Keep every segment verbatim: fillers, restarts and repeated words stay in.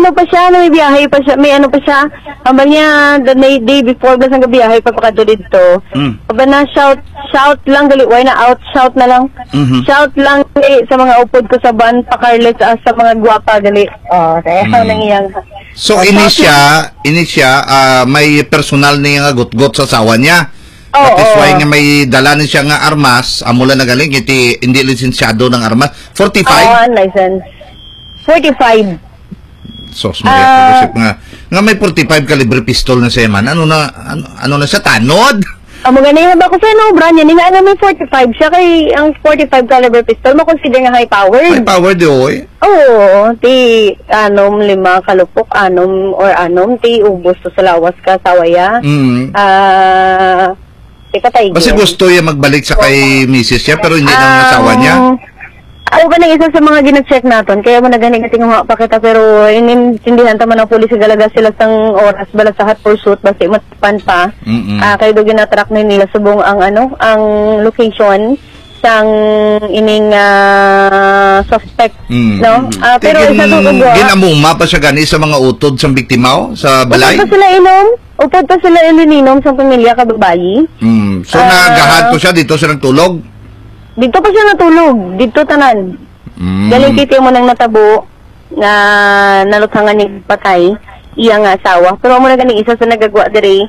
ano pa siya, may biyahe pa siya, may ano pa siya. Aba niya, the day before, basta nga biyahe, pagpakatulid to. Mm. Aba na, shout, shout lang, gali, why na out, shout na lang. Mm-hmm. Shout lang, gali, sa mga upod ko sa ban, pakarles, uh, sa mga guwapa, gali. Oh, kaya mm. nang iyang. So, oh, ini siya, ini siya, uh, may personal niya nga gut-gut sa asawa niya. Oh, that is why oh. nga may dala ni siya nga armas, amula na galing, iti, hindi lisensyado ng armas. forty-five? Oo, oh, license. forty-five. So, uh, nga, nga may forty-five caliber pistol na siya man. Ano na, ano, ano na siya, tanod? Amo ganun ba ko sa no, brand niya, nga nga may forty-five siya, kay ang forty-five caliber pistol, makonsider nga high powered. High powered, oy? Oo, ti, anom, lima, kalupok, anom, or anom, ti, ubos to sa lawas ka, sawaya. Mm. Ah, uh, kasi gusto niya magbalik sa kay misis siya pero hindi um, nang asawa niya. Ako ba na isa sa mga gina-check natin kaya mo nagani nga tinguha pa kita pero inintindihan tama ng pulis galaga sila sang oras bala sa hot pursuit basta matpan pa. Mm -mm. Uh, kaya do gina-track na nila subong ang ano ang location sang ining uh, suspect mm. no uh, pero Tigin, isa to ginamuma pa siya gani sa mga utod sa biktima sa balay. Upod pa sila inom upod pa sila ilininom sa pamilya ka babayi. Mm. So uh, nagahad ko siya dito siya nagtulog. Dito pa siya natulog dito tanan. Mm. Galing kiti mo nang natabo na naluthangan ni patay iya nga asawa pero mo na gani isa sa nagagwa diri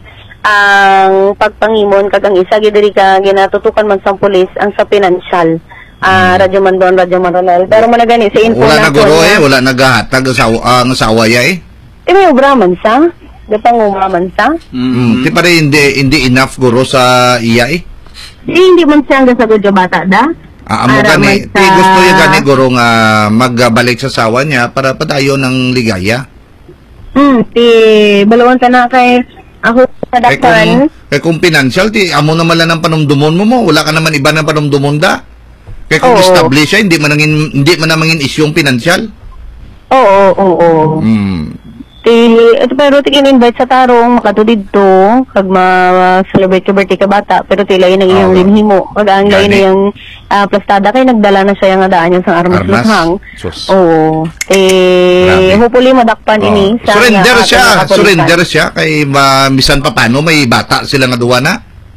ang pagpangimon kagang isa gidiri ka ginatutukan man sa pulis ang sa financial ah uh, radyo man doon radyo man ronel pero mo na gani sa info wala na guro eh wala nagahatag asawa ang asawa ya eh eh may obra man sa de panguma man sa mm ti pare hindi hindi enough guro sa iya eh di hindi man siya ang gasagod yung bata da ah amo gani sa... ti gusto niya gani guro nga magbalik sa asawa niya para padayon ng ligaya hmm ti balawan ta na kay ako sa dakpan. Kaya kung financial, ti, amo naman lang ang panumdumon mo mo. Wala ka naman iba ng panumdumon da. Kaya kung establish siya, hindi man nangin, hindi man namangin isyong financial. Oo, oo, oo. Hmm. Ti, ito pero ti in-invite sa tarong, makatulid to, kag ma-celebrate ka birthday ka bata, pero tila yun ang iyong oh. linhimo. Kag ang lain na yung uh, plastada, kay nagdala na siya yung daan yung sang armas luthang. Oo. Eh, hopefully madakpan oh. ini. Surrender siya, surrender siya, kay uh, misan pa paano, may bata sila nga duwa na.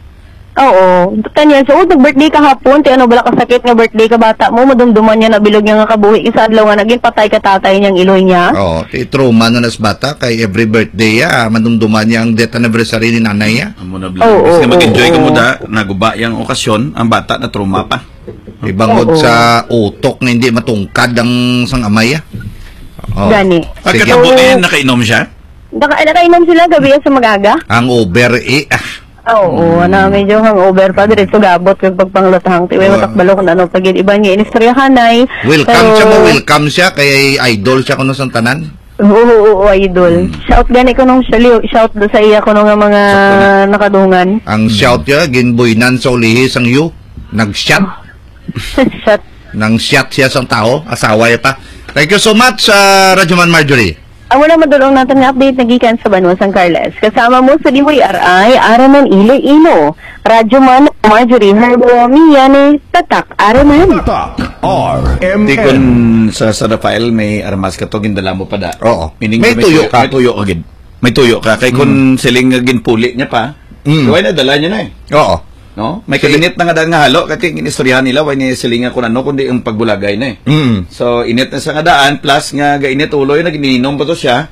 Oo. Kanya, so, nag-birthday ka hapon, ti ano, bala ka sakit nga birthday ka bata mo, madumduman niya na bilog niya nga kabuhi, isa adlaw nga naging patay ka tatay niyang iloy niya. Oo, ti trauma na nas bata, kay every birthday ya, madumduman niya ang death anniversary ni nanay ya. Amo na bilang, kasi mag-enjoy ka mo da, naguba yung okasyon, ang bata na trauma pa. Ibangod sa utok na hindi matungkad ang sang amay ya. Oh. Gani. Pagkatabutin, nakainom siya? Naka, nakainom sila gabi sa magaga? Ang over eh, ah. Oo, mm. na medyo hangover pa diretso gabot kag pagpanglutang ti way matakbalo kun ano pag iba niya inistoryahan ay welcome pero, siya mo welcome siya kay idol siya kuno sang tanan. Oo, oo, oo idol. Mm. Shout gani ko nung shout do sa iya kuno nga mga nakadungan. Ang mm. shout ya ginboynan sa ulihi sang yu nag-shot. Shot. Nang shot siya sang tao, asawa ya pa. Thank you so much uh, Radyoman Marjorie. Ang wala madulong natin nga update nagikan sa Banwa San Carles. Kasama mo sa D Y R I, Araman Iloilo. Radyoman Marjorie Herbo, Miyane, Tatak, Araman. Tatak, R M N. Tikon sa, sa Rafael, may armas ka to, gindala mo pa da. Oo. Meaning, may, may tuyo ka. May tuyo ka, gid. May tuyo ka. Kaya kung mm. siling ginpuli niya pa, mm. kaya na, dala niya na eh. Oo. No? May kainit na nga daan nga halo kasi inistoryahan nila why ni silinga kun ano kundi ang pagbulagay na eh. Mm. So init na sa nga daan plus nga gainit uloy na gininom pa to siya.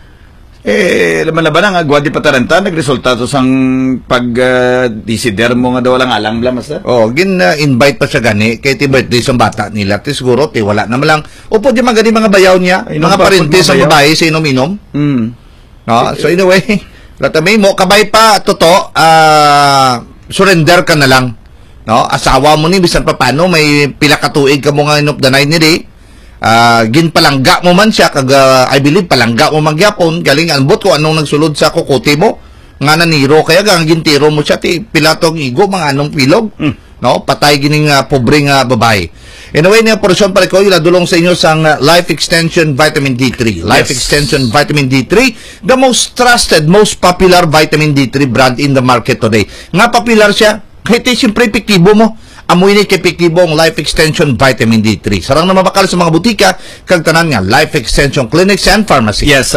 Eh laman laban nga gwadi pataranta nagresulta to sang pag uh, disider mo nga daw lang alang bla master. Oh, gin uh, invite pa siya gani kay ti birthday sa bata nila. Ti siguro ti wala na lang. Upo di man gani mga bayaw niya, ay, mga parintes sa babae sa inom-inom. Mm. No, so anyway, latamay mo kabay pa toto ah uh, surrender ka na lang. No? Asawa mo ni, bisan pa paano, may pila ka tuig ka mo nga inupdanay ni di. Uh, gin palangga mo man siya, kag, uh, I believe, palangga mo magyapon. Galing, anbot ko anong nagsulod sa kukuti mo. Nga naniro, kaya gang gintiro mo siya, ti pilatong igo, mga anong pilog. Mm. No? Patay gining uh, pobreng uh, babae. Anyway, nga portion pala ko, iladulong sa inyo sang uh, Life Extension Vitamin D three. Life yes. Extension Vitamin D three, the most trusted, most popular vitamin D three brand in the market today. Nga popular siya, kahit siyempre epektibo mo. Amoy ni epektibo ang Life Extension Vitamin D three. Sarang na mabakal sa mga butika, kag tanan nga Life Extension Clinics and Pharmacy. Yes.